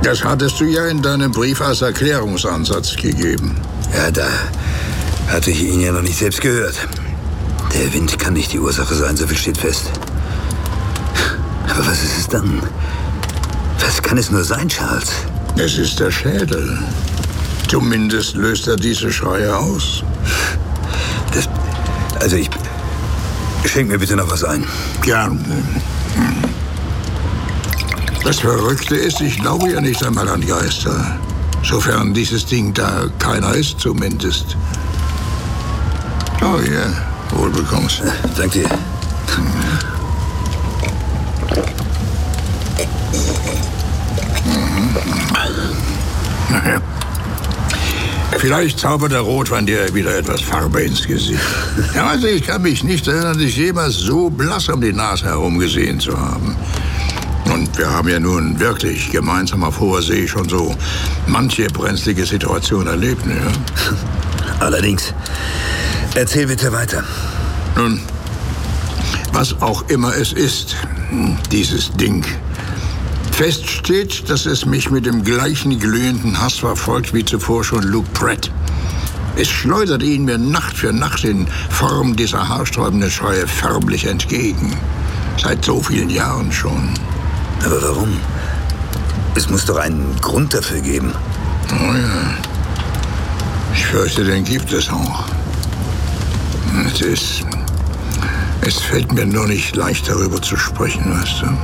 Das hattest du ja in deinem Brief als Erklärungsansatz gegeben. Ja, da hatte ich ihn ja noch nicht selbst gehört. Der Wind kann nicht die Ursache sein, so viel steht fest. Aber was ist es dann? Was kann es nur sein, Charles? Es ist der Schädel. Zumindest löst er diese Schreie aus. Schenk mir bitte noch was ein. Gerne. Das Verrückte ist, ich glaube ja nicht einmal an Geister. Sofern dieses Ding da keiner ist, zumindest. Oh ja, wohl bekommst. Danke dir. Vielleicht zaubert der Rotwein dir wieder etwas Farbe ins Gesicht. Ja, also ich kann mich nicht erinnern, dich jemals so blass um die Nase herum gesehen zu haben. Und wir haben ja nun wirklich gemeinsam auf hoher See schon so manche brenzlige Situation erlebt, ne? Allerdings. Erzähl bitte weiter. Nun, was auch immer es ist, dieses Ding. Fest steht, dass es mich mit dem gleichen glühenden Hass verfolgt wie zuvor schon Luke Pratt. Es schleudert ihn mir Nacht für Nacht in Form dieser haarsträubenden Schreie förmlich entgegen. Seit so vielen Jahren schon. Aber warum? Es muss doch einen Grund dafür geben. Oh ja. Ich fürchte, den gibt es auch. Es fällt mir nur nicht leicht, darüber zu sprechen, weißt du.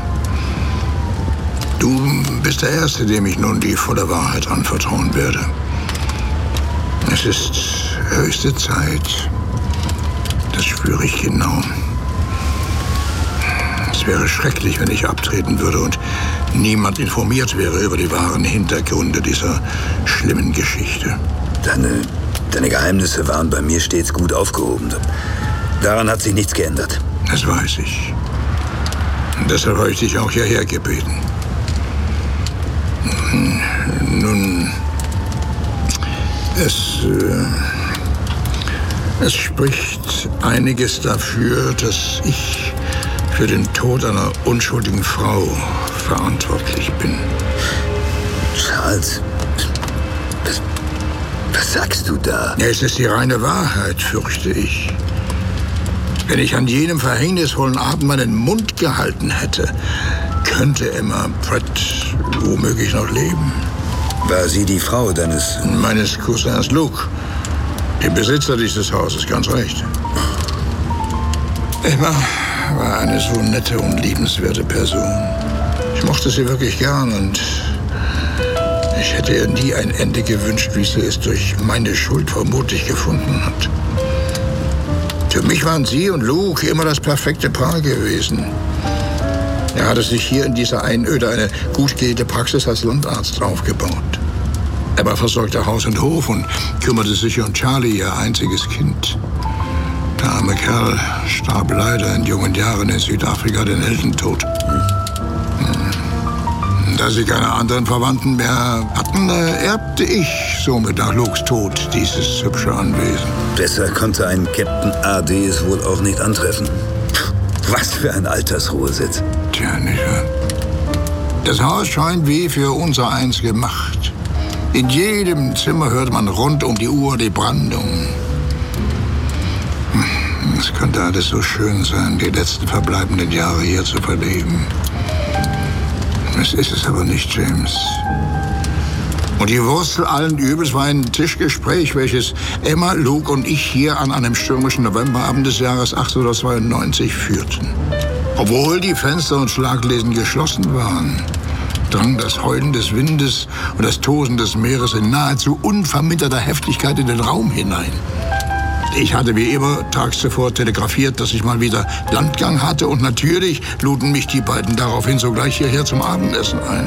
Du bist der Erste, dem ich nun die volle Wahrheit anvertrauen werde. Es ist höchste Zeit. Das spüre ich genau. Es wäre schrecklich, wenn ich abtreten würde und niemand informiert wäre über die wahren Hintergründe dieser schlimmen Geschichte. Deine Geheimnisse waren bei mir stets gut aufgehoben. Daran hat sich nichts geändert. Das weiß ich. Und deshalb habe ich dich auch hierher gebeten. Nun, es spricht einiges dafür, dass ich für den Tod einer unschuldigen Frau verantwortlich bin. Charles, was sagst du da? Ja, es ist die reine Wahrheit, fürchte ich. Wenn ich an jenem verhängnisvollen Abend meinen Mund gehalten hätte, könnte Emma Pratt womöglich noch leben. War sie die Frau meines Cousins Luke, dem Besitzer dieses Hauses, ganz recht. Emma war eine so nette und liebenswerte Person. Ich mochte sie wirklich gern und ich hätte ihr nie ein Ende gewünscht, wie sie es durch meine Schuld vermutlich gefunden hat. Für mich waren sie und Luke immer das perfekte Paar gewesen. Er hatte sich hier in dieser Einöde eine gut gehende Praxis als Landarzt aufgebaut. Er versorgte Haus und Hof und kümmerte sich um Charlie, ihr einziges Kind. Der arme Kerl starb leider in jungen Jahren in Südafrika den Heldentod. Da sie keine anderen Verwandten mehr hatten, erbte ich somit nach Lukes Tod dieses hübsche Anwesen. Besser konnte ein Captain A.D. es wohl auch nicht antreffen. Was für ein Altersruhesitz. Tja, nicht wahr? Das Haus scheint wie für unser eins gemacht. In jedem Zimmer hört man rund um die Uhr die Brandung. Es könnte alles so schön sein, die letzten verbleibenden Jahre hier zu verleben. Es ist es aber nicht, James. Und die Wurzel allen Übels war ein Tischgespräch, welches Emma, Luke und ich hier an einem stürmischen Novemberabend des Jahres 1892 führten. Obwohl die Fenster und Schlaglesen geschlossen waren, drang das Heulen des Windes und das Tosen des Meeres in nahezu unverminderter Heftigkeit in den Raum hinein. Ich hatte wie immer tags zuvor telegrafiert, dass ich mal wieder Landgang hatte und natürlich luden mich die beiden daraufhin sogleich hierher zum Abendessen ein.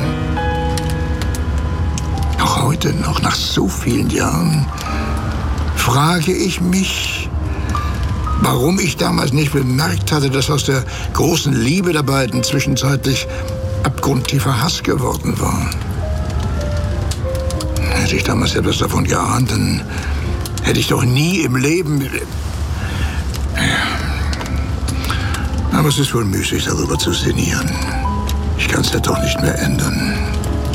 Auch heute noch, nach so vielen Jahren, frage ich mich, warum ich damals nicht bemerkt hatte, dass aus der großen Liebe der beiden zwischenzeitlich abgrundtiefer Hass geworden war. Hätte ich damals etwas davon geahnt, dann hätte ich doch nie im Leben... Aber es ist wohl müßig, darüber zu sinnieren. Ich kann es ja doch nicht mehr ändern.